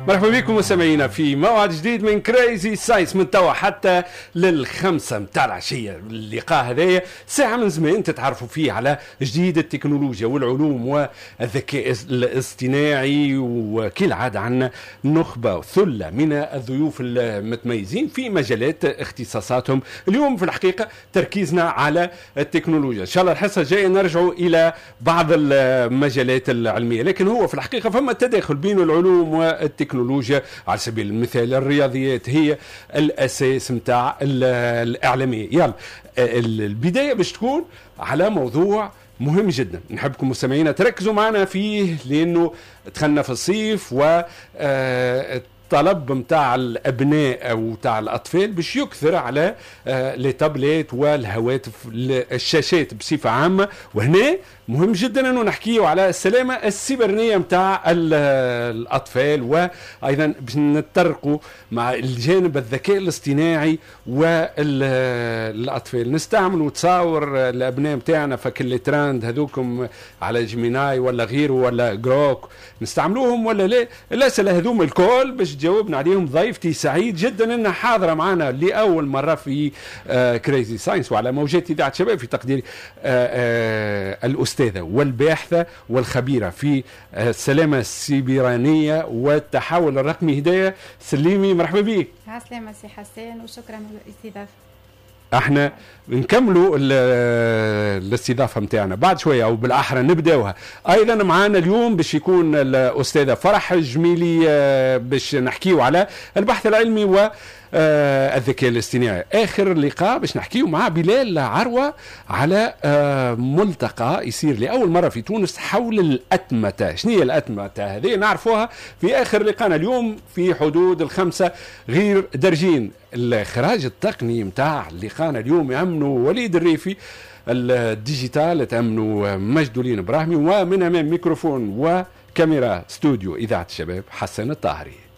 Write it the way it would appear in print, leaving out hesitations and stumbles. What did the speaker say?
مرحبا بكم مستمعينا في موعد جديد من كريزي ساينس من توا حتى لل5 متاع العشيه. اللقاء هذايا ساعه من زمان تتعرفوا فيه على جديد التكنولوجيا والعلوم والذكاء الاصطناعي، وكل عاده عنا نخبه ثله من الضيوف المتميزين في مجالات اختصاصاتهم. اليوم في الحقيقه تركيزنا على التكنولوجيا، ان شاء الله الحصه الجايه نرجعوا الى بعض المجالات العلميه، لكن هو في الحقيقه فما تداخل بين العلوم والتكنولوجيا. على سبيل المثال الرياضيات هي الأساس متاع الإعلامية. يلا البداية باش تكون على موضوع مهم جدا، نحبكم مستمعينا تركزوا معنا فيه لأنه دخلنا في الصيف و الطلب متاع الأبناء أو تاع الأطفال باش يكثر على لي تابليت والهواتف الشاشات بصفة عامة. وهنا مهم جدا أنه نحكيه على السلامة السيبرانية متاع الأطفال، وأيضا باش نتطرقوا مع الجانب الذكاء الاصطناعي والأطفال. نستعملوا تصاور الأبناء متاعنا فكل تراند هذوكم على جيميناي ولا غيره ولا جروك نستعملوهم ولا لا؟ الأسئلة هذوم الكل باش جاوبنا عليهم ضيفتي سعيد جدا انها حاضره معنا لاول مره في كريزي ساينس وعلى موجات اذاعه شباب، في تقديري الاستاذه والباحثه والخبيره في السلامه السيبرانيه والتحول الرقمي هدايه سليمي. مرحبا بك. عسلامة سي حسين وشكرا على الاستضافه. احنا نكملوا الاستضافه متاعنا بعد شويه، او بالاحرى نبداوها. ايضا معانا اليوم باش يكون الاستاذه فرح جميلي باش نحكيو على البحث العلمي و الذكاء الاصطناعي. اخر لقاء باش نحكيو مع بلال عروه على ملتقى يصير لاول مره في تونس حول الاتمته. شنو هي الاتمته هذه؟ نعرفوها في اخر لقاءنا اليوم في حدود 5 غير درجين. الاخراج التقني متاع لقاءنا اليوم يأمنوا وليد الريفي، الديجيتال تأمنوا مجدولين ابراهيمي، ومن امام ميكروفون وكاميرا استوديو اذاعه الشباب حسن الطاهري.